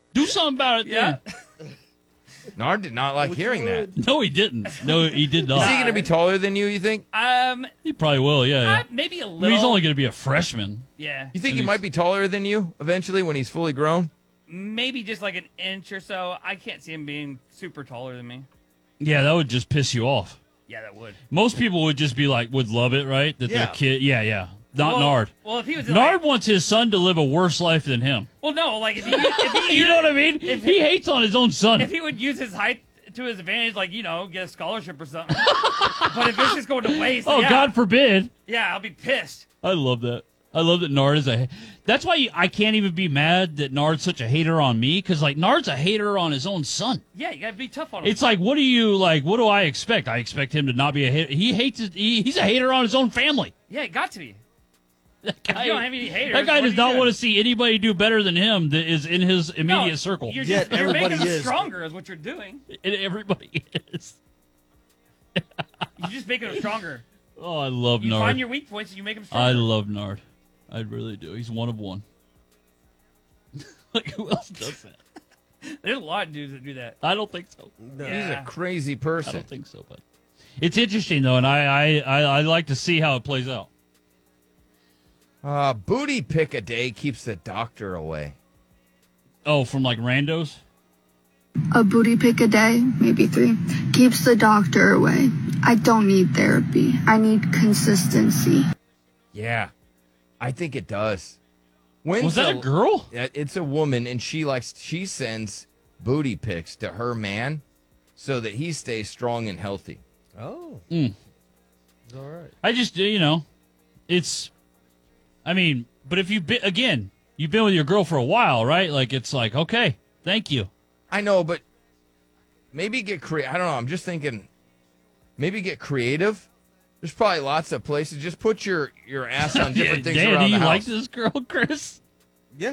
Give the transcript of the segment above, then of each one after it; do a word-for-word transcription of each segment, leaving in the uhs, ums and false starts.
Do something about it. Yeah. Then. Nard did not like hearing that. No, he didn't. No, he did not. Is he going to be taller than you, you think? Um, He probably will, yeah. yeah. uh, maybe a I mean, little. he's only going to be a freshman. Yeah. You think And he he's- might be taller than you eventually when he's fully grown? Maybe just like an inch or so. I can't see him being super taller than me. Yeah, that would just piss you off. Yeah, that would. Most people would just be like, would love it, right? That Yeah. their kid, yeah, yeah. Not well, Nard. Well, if he was in, Nard like, wants his son to live a worse life than him. well, no, like if he, if he You know what I mean? If- he hates on his own son. if he would use his height to his advantage, like, you know, get a scholarship or something. But if it's just going to waste, Oh, yeah, God forbid. yeah, I'll be pissed. I love that. I love that Nard is a. That's why I can't even be mad that Nard's such a hater on me, because like Nard's a hater on his own son. Yeah, you gotta be tough on him. It's like, what do you like? What do I expect? I expect him to not be a hater. He hates. His, he, he's a hater on his own family. yeah, it got to be. That guy, If you don't have any haters, that guy what does are you not doing? want to see anybody do better than him that is in his immediate No, circle. You're Yet just you're making everybody him is. stronger, is what you're doing. And everybody is. You're just making him stronger. Oh, I love You Nard. find your weak points and you make him stronger. I love Nard. I really do. He's one of one. Like, who else does that? There's a lot of dudes that do that. I don't think so. No. Yeah. He's a crazy I person. don't think so, but it's interesting though, and I, I, I, I like to see how it plays out. Uh, booty pick a day keeps the doctor away. Oh, from like randos? A booty pick a day, maybe three, keeps the doctor away. I don't need therapy. I need consistency. Yeah, I think it does. When's Was that the- a girl? Yeah, it's a woman, and she likes she sends booty pics to her man so that he stays strong and healthy. Oh. Mm. All right. I just, you know, it's, I mean, but if you've been, again, you've been with your girl for a while, right? Like, it's like, okay, thank you. I know, but maybe get creative. I don't know. I'm just thinking, maybe get creative. There's probably lots of places. Just put your, your ass on different things Dan, around do you the like house. this girl, Chris? Yeah.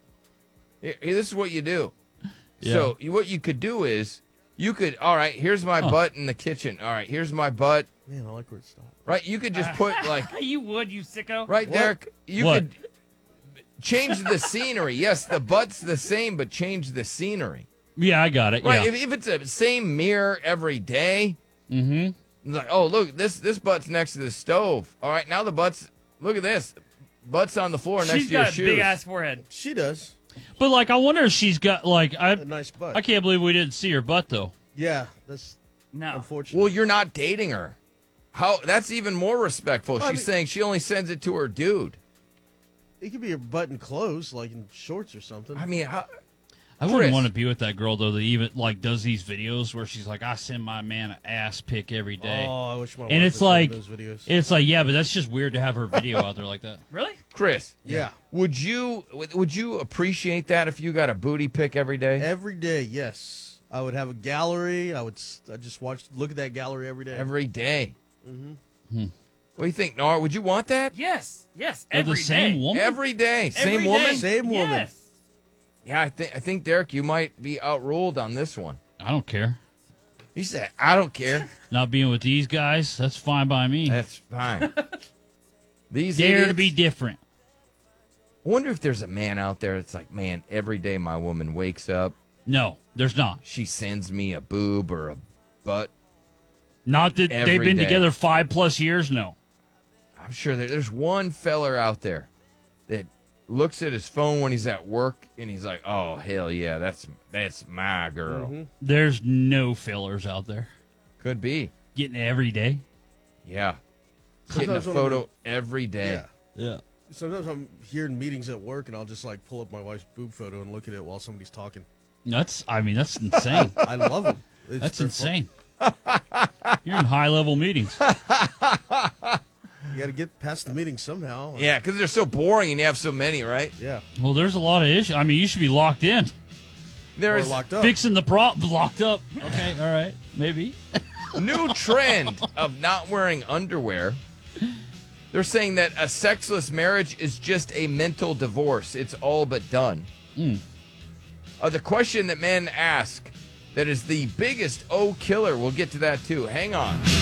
Here- here, this is what you do. Yeah. So you, what you could do is you could, all right, here's my Huh. butt in the kitchen. All right, here's my butt. Man, I like where it stopped. Right, you could just put like, you would, you sicko. right, What? Derek, you What? could change the scenery. Yes, the butt's the same, but change the scenery. Yeah, I got it. Right, Yeah. if, if it's the same mirror every day, Mm-hmm. it's like, oh, look, this this butt's next to the stove. All right, now the butt's, look at this. Butt's on the floor next She's to your got a shoes. big ass forehead. She does. But, like, I wonder if she's got, like, I, A nice butt. I can't believe we didn't see her butt, though. Yeah, that's No. unfortunate. Well, you're not dating her. How? That's even more respectful. Well, I She's mean- saying she only sends it to her dude. it could be a button closed, like in shorts or something. I mean, how, I wouldn't Chris. want to be with that girl, though, that even, like, does these videos where she's like, I send my man an ass pic every day. Oh, I wish my And wife it's was doing like, those videos. it's like, yeah, but that's just weird to have her video out there like that. Really? Chris? Yeah. Would you would would you appreciate that if you got a booty pic every day? Every day, yes. I would have a gallery. I would. s- I just watch, look at that gallery every day. Every day. Mm-hmm. What do you think, Nar? Would you want that? Yes. Yes. They're Every the same day. woman? Every day. Same Every woman? day. Same woman. Yes. Yeah, I think I think Derek, you might be outruled on this one. I don't care. He said, I don't care. Not being with these guys, that's fine by me. That's fine. These Dare idiots, to be different. I wonder if there's a man out there that's like, man, every day my woman wakes up, No, there's not. she sends me a boob or a butt. Not that Every they've been day. together five plus years. No. I'm sure there, there's one feller out there that looks at his phone when he's at work and he's like, oh, hell yeah, that's that's my girl. Mm-hmm. There's no fillers out there. Could be. Getting it every day. Yeah. Getting a Sometimes when photo every day. Yeah. Yeah. Sometimes I'm here in meetings at work, and I'll just like pull up my wife's boob photo and look at it while somebody's talking. That's, I mean, that's insane. I love them. It's That's they're fun. insane. You're in high level meetings. You got to get past the meeting somehow. Yeah, because they're so boring and you have so many, right? Yeah. Well, there's a lot of issues. I mean, you should be locked in. There Or is locked up. Fixing the prop, locked up. Okay, all right, maybe. new trend of not wearing underwear. They're saying that a sexless marriage is just a mental divorce. It's all but done. Mm. Uh, the question that men ask that is the biggest O killer, we'll get to that too. Hang on.